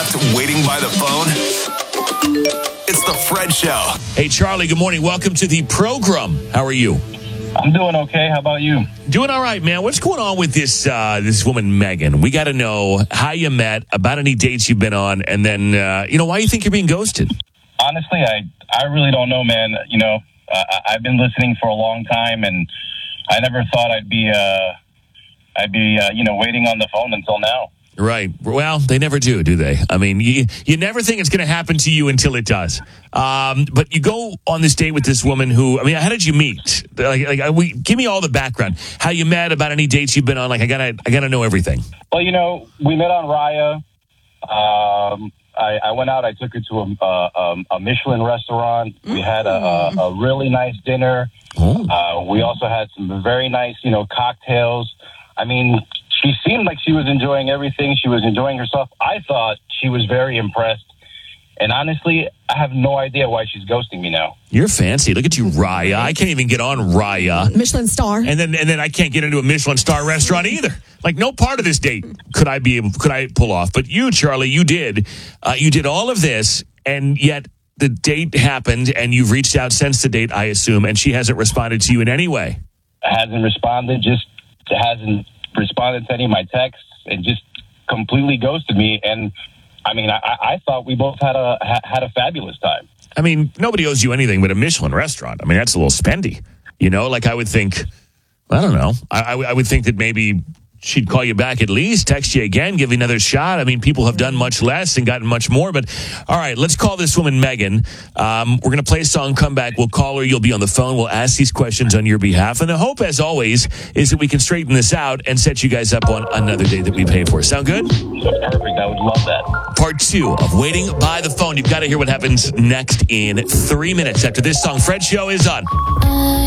left waiting by the phone? It's the Fred Show. Hey, Charlie, good morning. Welcome to the program. How are you? I'm doing okay. How about you? Doing all right, man. What's going on with this woman, Megan? We got to know how you met, about any dates you've been on, and then, why you think you're being ghosted. Honestly, I really don't know, man. I've been listening for a long time, and I never thought I'd be waiting on the phone until now. Right. Well, they never do they? I mean, you never think it's going to happen to you until it does. But you go on this date with this woman who, how did you meet? Give me all the background. How you met, about any dates you've been on. I gotta know everything. Well, we met on Raya. I went out. I took her to a Michelin restaurant. We had a really nice dinner. We also had some very nice, cocktails. She seemed like she was enjoying everything. She was enjoying herself. I thought she was very impressed. And honestly, I have no idea why she's ghosting me now. You're fancy. Look at you, Raya. I can't even get on Raya. Michelin star. And then I can't get into a Michelin star restaurant either. No part of this date could I pull off. But you, Charlie, you did. You did all of this, and yet the date happened, and you've reached out since the date, I assume, and she hasn't responded to you in any way. Hasn't responded to any of my texts, and just completely ghosted me. And I thought we both had a fabulous time. Nobody owes you anything but a Michelin restaurant. That's a little spendy. I would think, I don't know. I would think that maybe she'd call you back at least, text you again, give you another shot. People have done much less and gotten much more. But all right, let's call this woman Megan. We're going to play a song, come back. We'll call her. You'll be on the phone. We'll ask these questions on your behalf. And the hope, as always, is that we can straighten this out and set you guys up on another day that we pay for. Sound good? Perfect. I would love that. Part 2 of Waiting by the Phone. You've got to hear what happens next in 3 minutes after this song. Fred Show is on.